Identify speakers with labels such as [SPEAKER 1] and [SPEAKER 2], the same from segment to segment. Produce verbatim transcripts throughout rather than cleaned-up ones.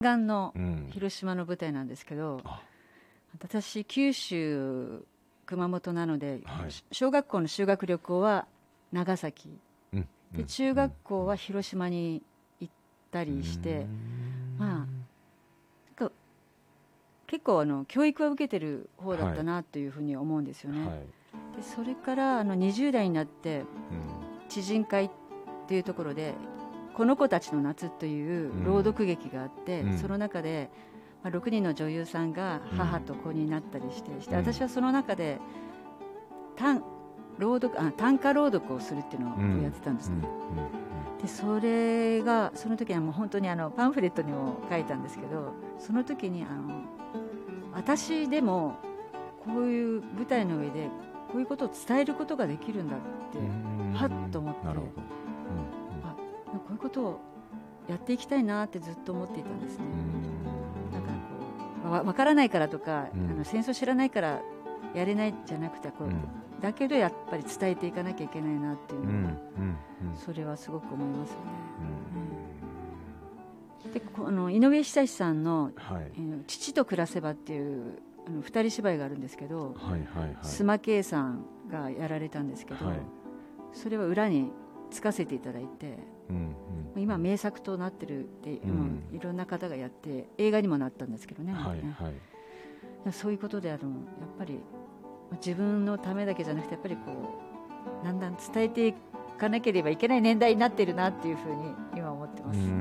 [SPEAKER 1] 沿岸の広島の舞台なんですけど、うん、私九州熊本なので、はい、小学校の修学旅行は長崎、うん、で中学校は広島に行ったりして、うん、まあ結構あの教育は受けてる方だったなというふうに思うんですよね、はい、でそれからあのにじゅう代になって、うん、知人会っていうところでこの子たちの夏という朗読劇があって、うん、その中で、まあ、ろくにんの女優さんが母と子になったりして、うん、して私はその中で短朗読あ短歌朗読をするっていうのをやってたんですね、うんうん、でそれがその時はもう本当にあのパンフレットにも書いたんですけど、その時にあの私でもこういう舞台の上でこういうことを伝えることができるんだってはっと思って、なるほど、うん、あこういうことをやっていきたいなってずっと思っていたんですね。だからこうわ分からないからとか、うん、あの戦争知らないからやれないじゃなくてこう、うん、だけどやっぱり伝えていかなきゃいけないなっていうのは、うんうんうん、それはすごく思いますよね、うんうん、でこあの井上久志さんの、はいえー、父と暮らせばっていうあの二人芝居があるんですけど、はいはいはい、須磨圭さんがやられたんですけど、はい、それは裏につかせていただいて、うんうん、今名作となってるって、うん、いろんな方がやって映画にもなったんですけどね、はいはい、そういうことであのやっぱり自分のためだけじゃなくてやっぱりこうだんだん伝えていかなければいけない年代になっているなっていうふうに今思ってます。うん、うん、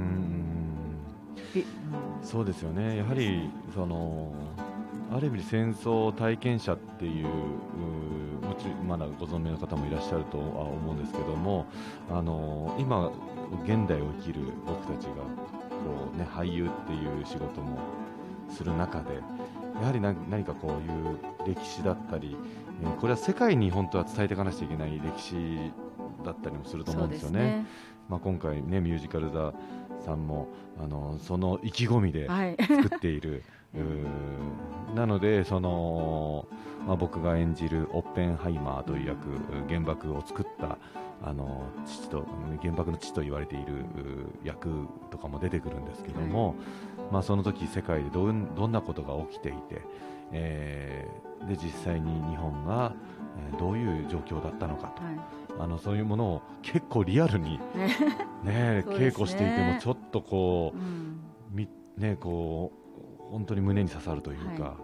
[SPEAKER 2] そうですよね。やはりそのある意味戦争体験者っていう、うもちろんまだご存命の方もいらっしゃるとは思うんですけども、あの今現代を生きる僕たちがこう、ね、俳優っていう仕事もする中でやはり何かこういう歴史だったり、えー、これは世界に本当は伝えていかなきゃいけない歴史だったりもすると思うんですよね。そうですね。まあ、今回ねミュージカル座さんもあのその意気込みで作っている、はいなのでその、まあ、僕が演じるオッペンハイマーという役原爆を作ったあの父と原爆の父と言われている役とかも出てくるんですけども、はいまあ、その時世界でどん、どんなことが起きていて、えー、で実際に日本がどういう状況だったのかと、はい、あのそういうものを結構リアルに、ね、稽古していてもちょっとこう、うん、みね、こう本当に胸に刺さるというか、はい、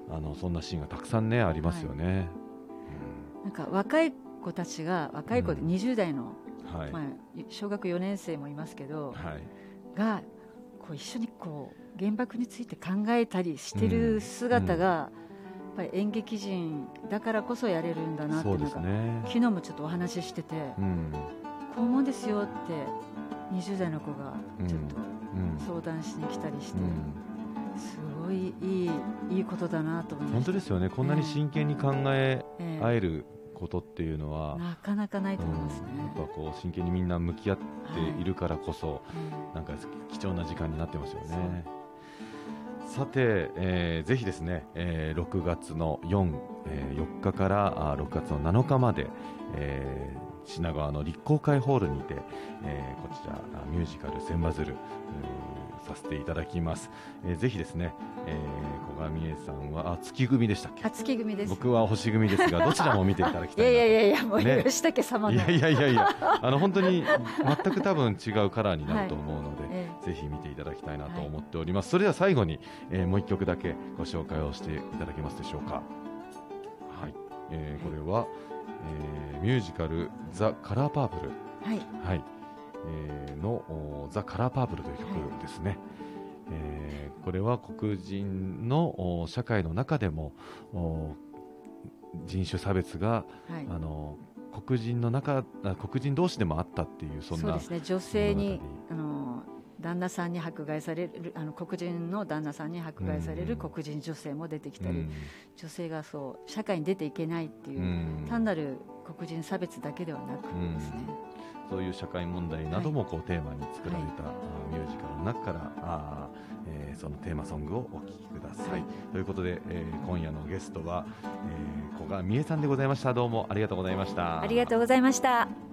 [SPEAKER 2] あのそんなシーンがたくさん、ね、ありますよね、はい
[SPEAKER 1] うん、なんか若い子たちが若い子でにじゅう代の、うんはいまあ、小学よねん生もいますけど、はい、がこう一緒にこう原爆について考えたりしてる姿が、うんうん、やっぱり演劇人だからこそやれるんだなっていうのが、ね、昨日もちょっとお話ししてて、うん、こう思うんですよってにじゅう代の子がちょっと相談しに来たりして、うんうんすごいいい、いいことだなと思いました。
[SPEAKER 2] 本当ですよね。こんなに真剣に考え合えることっていうのは、
[SPEAKER 1] えーえー、なかなかないと思いますね、
[SPEAKER 2] うん、やっぱこう真剣にみんな向き合っているからこそ、はい、なんか貴重な時間になってますよね。さて、えー、ぜひですね、えー、ろくがつのよん、えー、よっかからろくがつのなのかまで、えー、品川の立公会ホールにて、えー、こちらミュージカル千羽鶴させていただきます、えー、ぜひですね、えー、小上恵さんはあ月組でしたっけ。
[SPEAKER 1] あ月組です。
[SPEAKER 2] 僕は星組ですがどちらも見ていただきたいなと
[SPEAKER 1] いやいやいやもう、ね、吉武様の
[SPEAKER 2] いやいやいやいやあの本当に全く多分違うカラーになると思うので、はいええ、ぜひ見ていただきたいなと思っております、はい、それでは最後に、えー、もう一曲だけご紹介をしていただけますでしょうか。はい、えー、これは、えー、ミュージカルザ・カラーパープル、はいはいえー、のザ・カラーパープルという曲ですね、はいえー、これは黒人の社会の中でも人種差別が、はい、あの黒人の中黒人同士でもあったっていうそんな
[SPEAKER 1] そうですね女性にあの旦那さんに迫害されるあの黒人の旦那さんに迫害される黒人女性も出てきたり、うん、女性がそう社会に出ていけないっていう、うん、単なる黒人差別だけではなくですね、
[SPEAKER 2] うん、そういう社会問題などもこう、はい、テーマに作られた、はい、ミュージカルの中からあ、えー、そのテーマソングをお聴きください、はい、ということで、えー、今夜のゲストは、えー、小賀美恵さんでございました。どうもありがとうございました。
[SPEAKER 1] ありがとうございました。